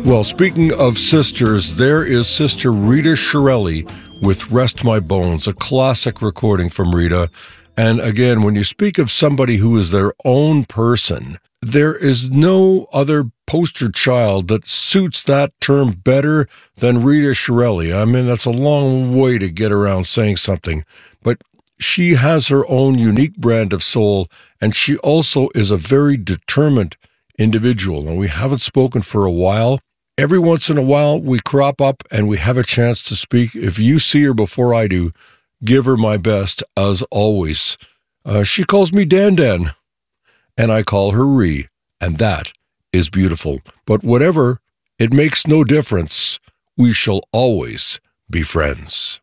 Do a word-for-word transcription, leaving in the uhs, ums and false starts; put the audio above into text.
Well, speaking of sisters, there is Sister Rita Shirelli with Rest My Bones, a classic recording from Rita. And again, when you speak of somebody who is their own person, there is no other poster child that suits that term better than Rita Shirelli. I mean, that's a long way to get around saying something, but she has her own unique brand of soul, and she also is a very determined individual. And we haven't spoken for a while. Every once in a while, we crop up and we have a chance to speak. If you see her before I do, give her my best, as always. Uh, she calls me Dan Dan, and I call her Ree, and that is beautiful. But whatever, it makes no difference. We shall always be friends.